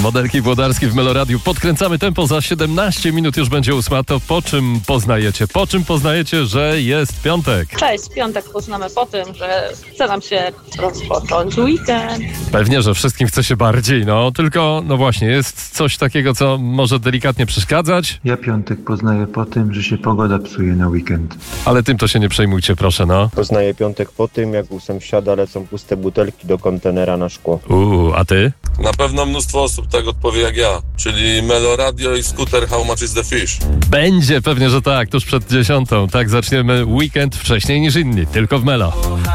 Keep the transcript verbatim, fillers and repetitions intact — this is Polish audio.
Modelki Włodarski w Meloradiu. Podkręcamy tempo, za siedemnaście minut już będzie ósma. To po czym poznajecie? Po czym poznajecie, że jest piątek? Cześć, piątek poznamy po tym, że chce nam się rozpocząć weekend. Pewnie, że wszystkim chce się bardziej, no. Tylko, no właśnie, jest coś takiego, co może delikatnie przeszkadzać, Ja piątek poznaję po tym, że się pogoda psuje na weekend. ale tym to się nie przejmujcie, proszę, no. Poznaję piątek po tym, jak u sąsiada lecą puste butelki do kontenera na szkło. Uuu, a ty? Na pewno mnóstwo osób tak odpowie jak ja, czyli Meloradio i skuter How Much is the Fish. Będzie, pewnie, że tak, tuż przed dziesiątą. Tak zaczniemy weekend wcześniej niż inni, tylko w Melo.